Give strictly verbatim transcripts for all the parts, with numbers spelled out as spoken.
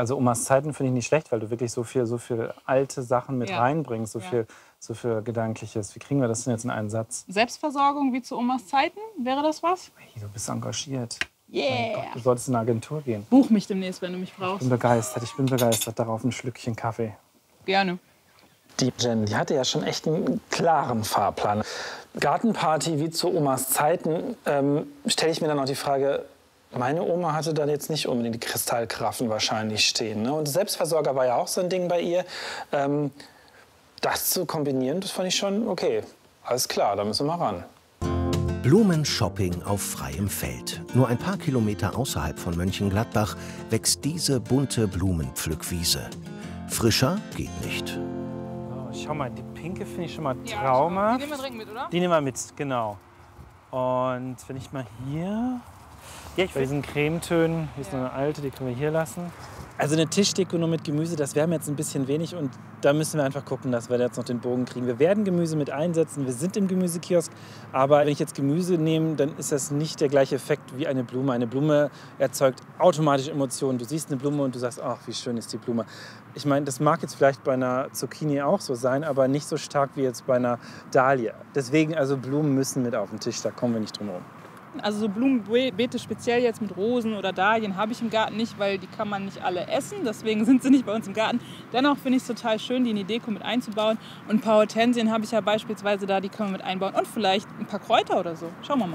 Also Omas Zeiten finde ich nicht schlecht, weil du wirklich so viel, so viel alte Sachen mit Ja. reinbringst, so, Ja. viel, so viel Gedankliches. Wie kriegen wir das denn jetzt in einen Satz? Selbstversorgung wie zu Omas Zeiten, wäre das was? Hey, du bist engagiert. Mein Yeah. Gott, du solltest in eine Agentur gehen. Buch mich demnächst, wenn du mich Ich brauchst. bin begeistert, ich bin begeistert. Darauf ein Schlückchen Kaffee. Gerne. Die Jen, die hatte ja schon echt einen klaren Fahrplan. Gartenparty wie zu Omas Zeiten, ähm, stelle ich mir dann auch die Frage, meine Oma hatte da jetzt nicht unbedingt die Kristallkraffen wahrscheinlich stehen. Ne? Und Selbstversorger war ja auch so ein Ding bei ihr. Ähm, das zu kombinieren, das fand ich schon okay. Alles klar, da müssen wir ran. Blumenshopping auf freiem Feld. Nur ein paar Kilometer außerhalb von Mönchengladbach wächst diese bunte Blumenpflückwiese. Frischer geht nicht. Oh, schau mal, die pinke finde ich schon mal Ja, traumhaft. die nehmen wir direkt mit, oder? Die nehmen wir mit, genau. Und wenn ich mal hier... Ja, ich bei diesen Cremetönen, hier ist noch eine alte, die können wir hier lassen. Also eine Tischdeko nur mit Gemüse, das wäre mir jetzt ein bisschen wenig und da müssen wir einfach gucken, dass wir jetzt noch den Bogen kriegen. Wir werden Gemüse mit einsetzen, wir sind im Gemüsekiosk, aber wenn ich jetzt Gemüse nehme, dann ist das nicht der gleiche Effekt wie eine Blume. Eine Blume erzeugt automatisch Emotionen. Du siehst eine Blume und du sagst, ach, wie schön ist die Blume. Ich meine, das mag jetzt vielleicht bei einer Zucchini auch so sein, aber nicht so stark wie jetzt bei einer Dahlie. Deswegen, also Blumen müssen mit auf den Tisch, da kommen wir nicht drum herum. Also so Blumenbeete speziell jetzt mit Rosen oder Dahlien habe ich im Garten nicht, weil die kann man nicht alle essen. Deswegen sind sie nicht bei uns im Garten. Dennoch finde ich es total schön, die in die Deko mit einzubauen. Und ein paar Hortensien habe ich ja beispielsweise da, die können wir mit einbauen. Und vielleicht ein paar Kräuter oder so. Schauen wir mal.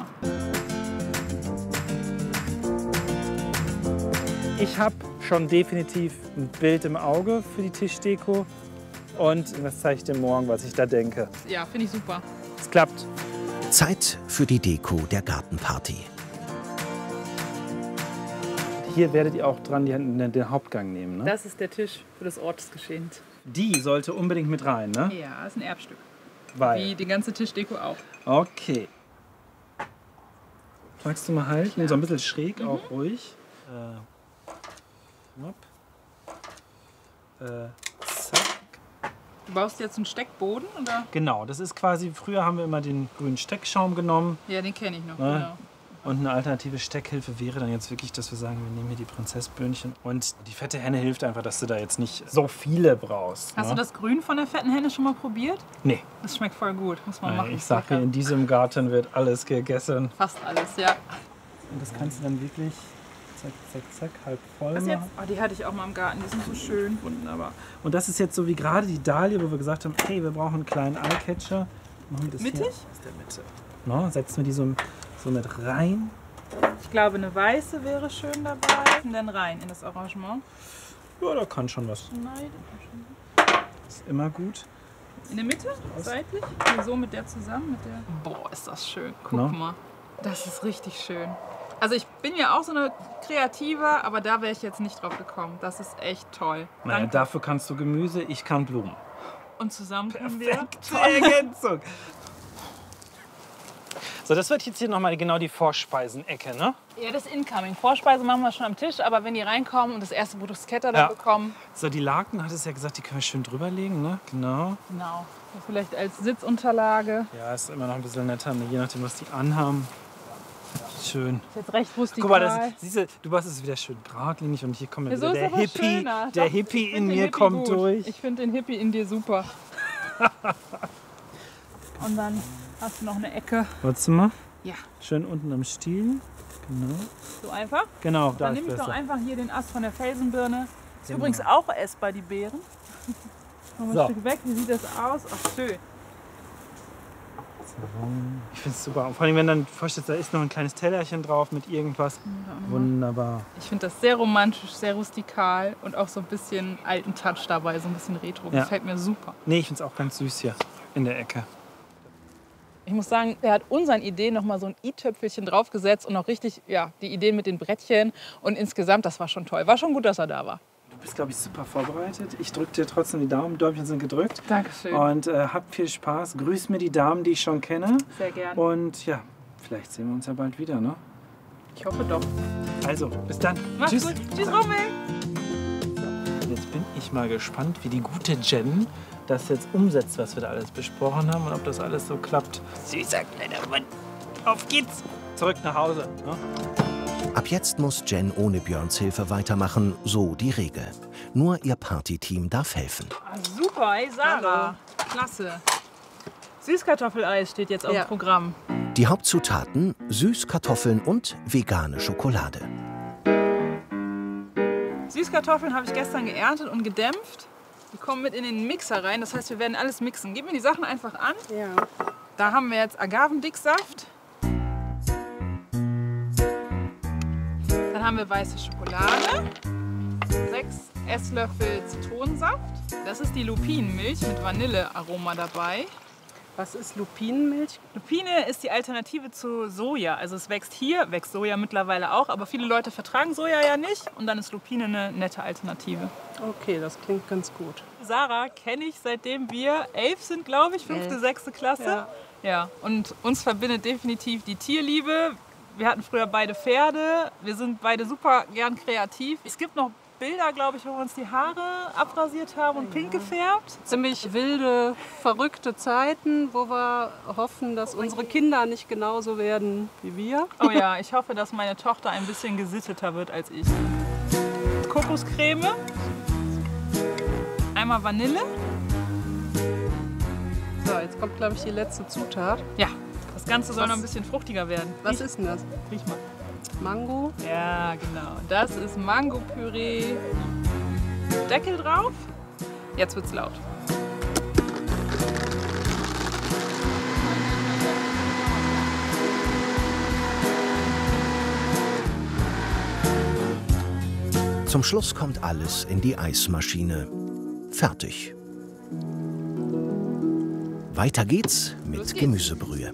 Ich habe schon definitiv ein Bild im Auge für die Tischdeko und das zeige ich dir morgen, was ich da denke. Ja, finde ich super. Es klappt. Zeit für die Deko der Gartenparty. Hier werdet ihr auch dran den, den Hauptgang nehmen, ne? Das ist der Tisch für das Ortsgeschehen. Die sollte unbedingt mit rein, ne? Ja, ist ein Erbstück. Weil. Wie die ganze Tischdeko auch. Okay. Magst du mal halten? Ja. So ein bisschen schräg, mhm. Auch ruhig. Äh, äh, zack. Du baust jetzt einen Steckboden, oder? Genau, das ist quasi, früher haben wir immer den grünen Steckschaum genommen. Ja, den kenne ich noch, Ne? genau. Und eine alternative Steckhilfe wäre dann jetzt wirklich, dass wir sagen, wir nehmen hier die Prinzessböhnchen. Und die fette Henne hilft einfach, dass du da jetzt nicht so viele brauchst. Hast ne? du das Grün von der fetten Henne schon mal probiert? Nee. Das schmeckt voll gut, muss man machen. Ich sage, in diesem Garten wird alles gegessen. Fast alles, ja. Und das kannst du dann wirklich zack, zack, zack, halb voll Was jetzt? machen. Oh, die hatte ich auch mal im Garten, die sind so schön. Wunderbar. Und das ist jetzt so wie gerade die Dahlie, wo wir gesagt haben, hey, wir brauchen einen kleinen Eyecatcher. Machen wir das Mittig? hier aus der Mitte. No, setzen wir die so, so mit rein. Ich glaube, eine weiße wäre schön dabei. Und dann rein in das Arrangement. Ja, da kann schon was. Schneiden. Ist immer gut. In der Mitte, seitlich. Hier so mit der zusammen. Mit der. Boah, ist das schön. Guck No. mal. Das ist richtig schön. Also ich bin ja auch so eine Kreative, aber da wäre ich jetzt nicht drauf gekommen. Das ist echt toll. Naja, Danke. dafür kannst du Gemüse, ich kann Blumen. Und zusammen tun wir. Perfekte Ergänzung. So, das wird jetzt hier nochmal genau die Vorspeisenecke, ne? Ja, das ist Incoming. Vorspeise machen wir schon am Tisch, aber wenn die reinkommen und das erste Bruschetta da Ja. bekommen. So, die Laken, hattest du ja gesagt, die können wir schön drüberlegen, ne? Genau. Genau. Vielleicht als Sitzunterlage. Ja, ist immer noch ein bisschen netter, ne? Je nachdem, was die anhaben. Schön. Ist jetzt recht rustikal. Guck mal, das, siehst du, du machst es wieder schön geradlinig und hier kommt Ja, so wieder ist der aber Hippie, schöner. der Doch, Hippie ich in find den mir Hippie kommt gut. durch. Ich finde den Hippie in dir super. Und dann hast du noch eine Ecke. Warte mal. Ja. Schön unten am Stiel. Genau. So einfach. Genau, da Dann ist nehme ich doch besser. einfach hier den Ast von der Felsenbirne. Ist Genau. übrigens auch essbar, die Beeren. Noch mal So. ein Stück weg. Wie sieht das aus? Ach, schön. Ich finde es super. Und vor allem, wenn dann vorstellst, da ist noch ein kleines Tellerchen drauf mit irgendwas. Wunderbar. Ich finde das sehr romantisch, sehr rustikal und auch so ein bisschen alten Touch dabei, so ein bisschen retro. Ja. Gefällt mir super. Nee, ich finde es auch ganz süß hier in der Ecke. Ich muss sagen, er hat unseren Ideen noch mal so ein i-Töpfelchen draufgesetzt und auch richtig, ja, die Ideen mit den Brettchen. Und insgesamt, das war schon toll. War schon gut, dass er da war. Du bist, glaube ich, super vorbereitet. Ich drücke dir trotzdem die Daumen. Däumchen sind gedrückt. Dankeschön. Und äh, habt viel Spaß. Grüß mir die Damen, die ich schon kenne. Sehr gerne. Und ja, vielleicht sehen wir uns ja bald wieder, ne? Ich hoffe doch. Also, bis dann. Mach's Tschüss. gut. Tschüss, Rummel. Jetzt bin ich mal gespannt, wie die gute Jen das jetzt umsetzt, was wir da alles besprochen haben und ob das alles so klappt. Süßer kleiner Mann. Auf geht's. Zurück nach Hause. Ne? Ab jetzt muss Jen ohne Björns Hilfe weitermachen, so die Regel. Nur ihr Partyteam darf helfen. Ah, super, hey Sarah. Hallo. Klasse. Süßkartoffeleis steht jetzt auf ja. dem Programm. Die Hauptzutaten: Süßkartoffeln und vegane Schokolade. Süßkartoffeln habe ich gestern geerntet und gedämpft. Die kommen mit in den Mixer rein, das heißt, wir werden alles mixen. Gib mir die Sachen einfach an. Ja. Da haben wir jetzt Agavendicksaft. Dann haben wir weiße Schokolade. Sechs Esslöffel Zitronensaft. Das ist die Lupinenmilch mit Vanillearoma dabei. Was ist Lupinenmilch? Lupine ist die Alternative zu Soja. Also es wächst hier, wächst Soja mittlerweile auch, aber viele Leute vertragen Soja ja nicht. Und dann ist Lupine eine nette Alternative. Okay, das klingt ganz gut. Sarah kenne ich, seitdem wir elf sind, glaube ich, fünfte, elf. sechste Klasse. Ja. Ja. Und uns verbindet definitiv die Tierliebe. Wir hatten früher beide Pferde. Wir sind beide super gern kreativ. Es gibt noch Bilder, glaube ich, wo wir uns die Haare abrasiert haben und ja. pink gefärbt. Ziemlich wilde, verrückte Zeiten, wo wir hoffen, dass unsere Kinder nicht genauso werden wie wir. Oh ja, ich hoffe, dass meine Tochter ein bisschen gesitteter wird als ich. Kokoscreme, einmal Vanille. So, jetzt kommt, glaube ich, die letzte Zutat. Ja, das Ganze soll Was? noch ein bisschen fruchtiger werden. Was ist denn das? Riech mal. Mango? Ja, genau. Das ist Mango-Püree. Deckel drauf. Jetzt wird's laut. Zum Schluss kommt alles in die Eismaschine. Fertig. Weiter geht's mit Gemüsebrühe.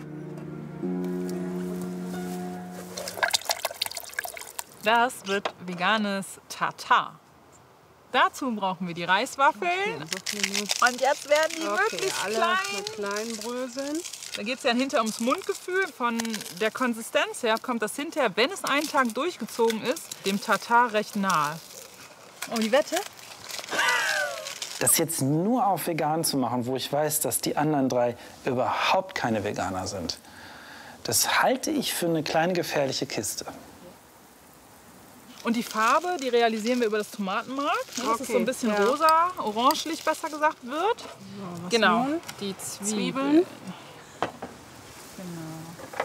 Das wird veganes Tartar. Dazu brauchen wir die Reiswaffeln. Okay, so und jetzt werden die okay, möglichst alle klein. Mit kleinen Bröseln. Da geht es ja hinter ums Mundgefühl. Von der Konsistenz her kommt das hinterher, wenn es einen Tag durchgezogen ist, dem Tartar recht nahe. Oh, die Wette? Das jetzt nur auf vegan zu machen, wo ich weiß, dass die anderen drei überhaupt keine Veganer sind, das halte ich für eine kleine gefährliche Kiste. Und die Farbe, die realisieren wir über das Tomatenmark, ne, dass okay, es so ein bisschen ja. rosa, orangelich besser gesagt wird. So, genau, nun? die Zwiebeln. Zwiebeln. Genau.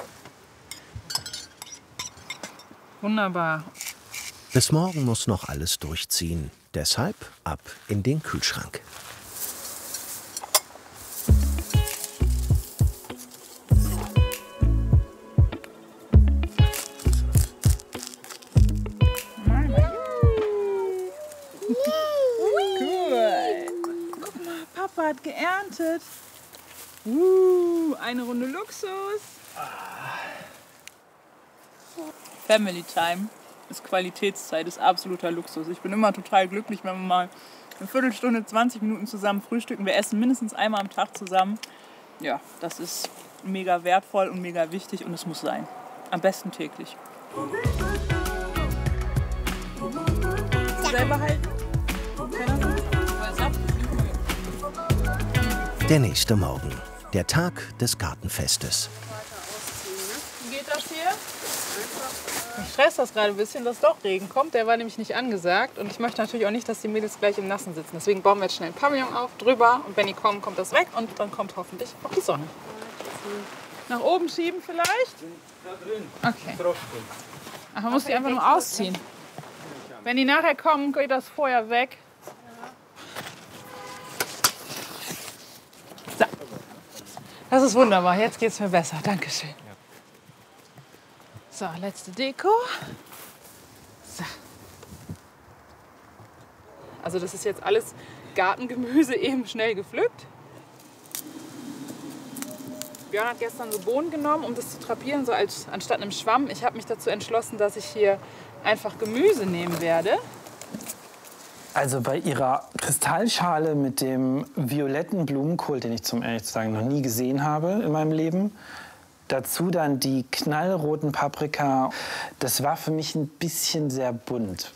Wunderbar. Bis morgen muss noch alles durchziehen. Deshalb ab in den Kühlschrank. Papa hat geerntet. Uh, eine Runde Luxus. Family Time ist Qualitätszeit, ist absoluter Luxus. Ich bin immer total glücklich, wenn wir mal eine Viertelstunde, zwanzig Minuten zusammen frühstücken. Wir essen mindestens einmal am Tag zusammen. Ja, das ist mega wertvoll und mega wichtig und es muss sein. Am besten täglich. Selber halten? Der nächste Morgen, der Tag des Gartenfestes. Wie geht das hier? Ich stress das gerade ein bisschen, dass doch Regen kommt. Der war nämlich nicht angesagt. Und ich möchte natürlich auch nicht, dass die Mädels gleich im Nassen sitzen. Deswegen bauen wir jetzt schnell ein Pavillon auf, drüber. Und wenn die kommen, kommt das weg. Und dann kommt hoffentlich auch die Sonne. Nach oben schieben vielleicht? Okay. Ach, man muss die einfach nur ausziehen. Wenn die nachher kommen, geht das Feuer weg. So. Das ist wunderbar. Jetzt geht es mir besser. Dankeschön. So, letzte Deko. So. Also das ist jetzt alles Gartengemüse, eben schnell gepflückt. Björn hat gestern so Bohnen genommen, um das zu drapieren, so als, anstatt einem Schwamm. Ich habe mich dazu entschlossen, dass ich hier einfach Gemüse nehmen werde. Also bei ihrer Kristallschale mit dem violetten Blumenkohl, den ich zum ehrlich zu sagen noch nie gesehen habe in meinem Leben, dazu dann die knallroten Paprika, das war für mich ein bisschen sehr bunt.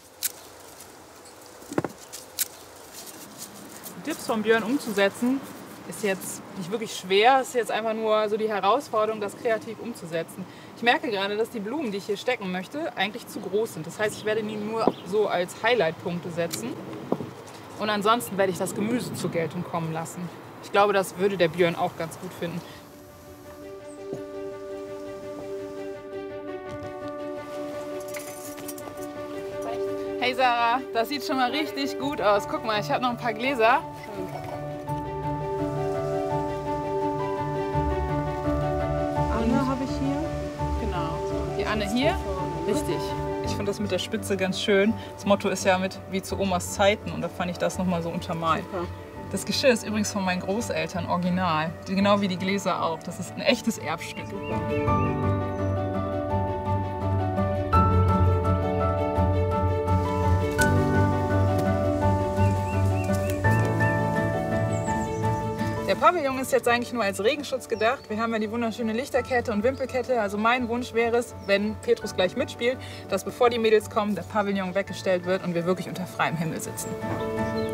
Tipps von Björn umzusetzen ist jetzt nicht wirklich schwer, es ist jetzt einfach nur so die Herausforderung, das kreativ umzusetzen. Ich merke gerade, dass die Blumen, die ich hier stecken möchte, eigentlich zu groß sind. Das heißt, ich werde die nur so als Highlight-Punkte setzen. Und ansonsten werde ich das Gemüse zur Geltung kommen lassen. Ich glaube, das würde der Björn auch ganz gut finden. Hey Sarah, das sieht schon mal richtig gut aus. Guck mal, ich habe noch ein paar Gläser. Anne habe ich hier. Genau, die Anne hier. Richtig. Ich finde das mit der Spitze ganz schön. Das Motto ist ja mit wie zu Omas Zeiten und da fand ich das nochmal so untermalt. Super. Das Geschirr ist übrigens von meinen Großeltern, original. Genau wie die Gläser auch. Das ist ein echtes Erbstück. Der Pavillon ist jetzt eigentlich nur als Regenschutz gedacht. Wir haben ja die wunderschöne Lichterkette und Wimpelkette. Also mein Wunsch wäre es, wenn Petrus gleich mitspielt, dass bevor die Mädels kommen, der Pavillon weggestellt wird und wir wirklich unter freiem Himmel sitzen.